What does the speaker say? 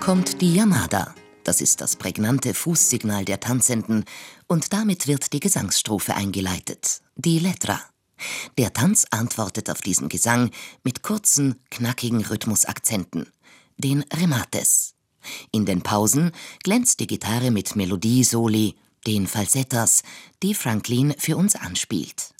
kommt die Yamada. Das ist das prägnante Fußsignal der Tanzenden und damit wird die Gesangsstrophe eingeleitet, die Letra. Der Tanz antwortet auf diesen Gesang mit kurzen, knackigen Rhythmusakzenten, den Remates. In den Pausen glänzt die Gitarre mit Melodiesoli, den Falsettas, die Franklin für uns anspielt.